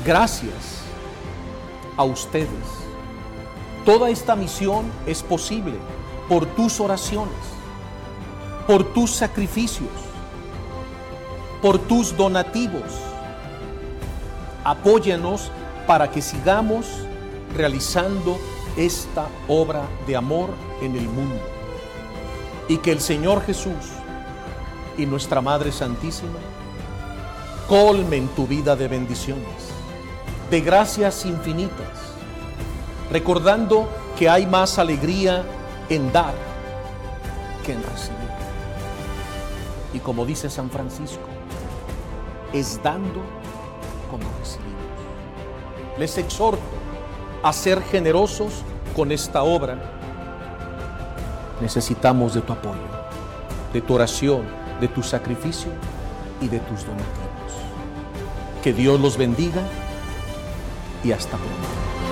Gracias a ustedes. Toda esta misión es posible por tus oraciones, por tus sacrificios, por tus donativos. Apóyanos para que sigamos realizando esta obra de amor en el mundo, y que el Señor Jesús y nuestra Madre Santísima colmen tu vida de bendiciones, de gracias infinitas, recordando que hay más alegría en dar que en recibir. Y como dice San Francisco, es dando como recibimos. Les exhorto a ser generosos con esta obra. Necesitamos de tu apoyo, de tu oración, de tu sacrificio y de tus donativos. Que Dios los bendiga y hasta pronto.